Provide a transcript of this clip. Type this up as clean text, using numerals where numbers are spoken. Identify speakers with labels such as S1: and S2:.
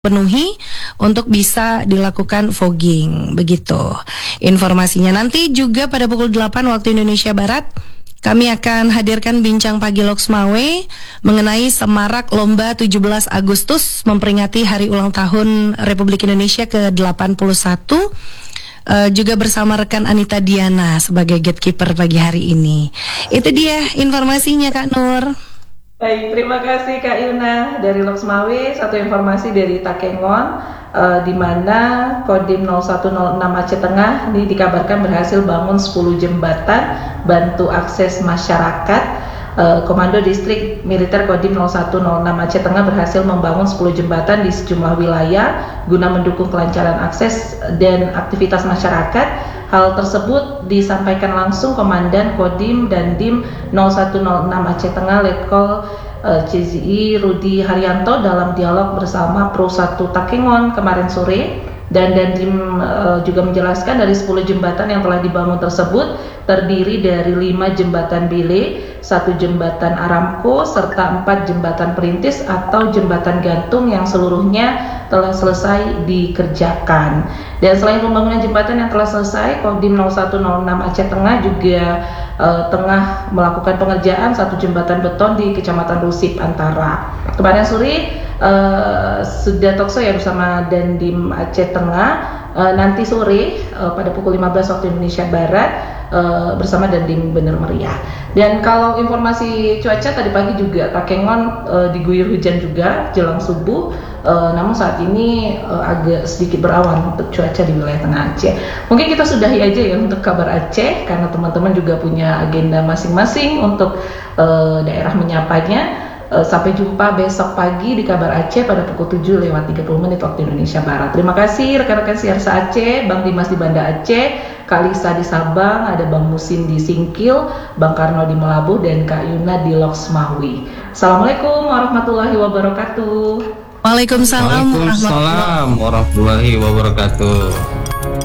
S1: penuhi untuk bisa dilakukan fogging, begitu informasinya. Nanti juga pada pukul 8 waktu Indonesia Barat kami akan hadirkan bincang pagi Loksmawe mengenai semarak lomba 17 Agustus memperingati hari ulang tahun Republik Indonesia ke-81, juga bersama rekan Anita Diana sebagai gatekeeper pagi hari ini. Itu dia informasinya Kak Nur.
S2: Baik, terima kasih Kak Yuna dari Loksmawe. Satu informasi dari Takengon, di mana Kodim 0106 Aceh Tengah ini dikabarkan berhasil bangun 10 jembatan bantu akses masyarakat. Komando Distrik Militer Kodim 0106 Aceh Tengah berhasil membangun 10 jembatan di sejumlah wilayah guna mendukung kelancaran akses dan aktivitas masyarakat. Hal tersebut disampaikan langsung Komandan Kodim dan Dim 0106 Aceh Tengah Letkol CZI Rudi Haryanto dalam dialog bersama Pro 1 Takengon kemarin sore. Dan Dim juga menjelaskan dari 10 jembatan yang telah dibangun tersebut terdiri dari 5 jembatan Bile, 1 jembatan Aramco, serta 4 jembatan perintis atau jembatan gantung yang seluruhnya telah selesai dikerjakan. Dan selain pembangunan jembatan yang telah selesai, Kodim 0106 Aceh Tengah juga tengah melakukan pengerjaan 1 jembatan beton di Kecamatan Rusip Antara. Kemarin sore sudah talkshow ya bersama Dandim Aceh Tengah. Nanti sore pada pukul 15 waktu Indonesia Barat bersama Dandim Bener Meriah. Dan kalau informasi cuaca tadi pagi juga Takengon diguyur hujan juga jelang subuh, namun saat ini agak sedikit berawan untuk cuaca di wilayah tengah Aceh. Mungkin kita sudahi aja ya untuk kabar Aceh karena teman-teman juga punya agenda masing-masing untuk daerah menyapanya. Sampai jumpa besok pagi di Kabar Aceh pada pukul 7:30 waktu Indonesia Barat. Terima kasih rekan-rekan Siarsa Aceh, Bang Dimas di Banda Aceh, Kak Lisa di Sabang, ada Bang Musin di Singkil, Bang Karno di Melabuh, dan Kak Yuna di Loksmawi. Assalamualaikum warahmatullahi wabarakatuh.
S1: Waalaikumsalam
S3: warahmatullahi wabarakatuh.